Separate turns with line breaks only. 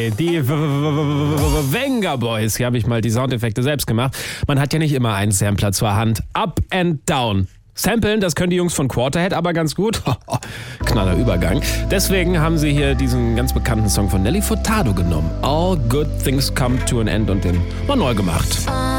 Die Venga Boys. Hier habe ich mal die Soundeffekte selbst gemacht. Man hat ja nicht immer einen Sampler zur Hand. Up and down. Samplen, das können die Jungs von Quarterhead aber ganz gut. Knaller Übergang. Deswegen haben sie hier diesen ganz bekannten Song von Nelly Furtado genommen. All Good Things Come to an End und den mal neu gemacht.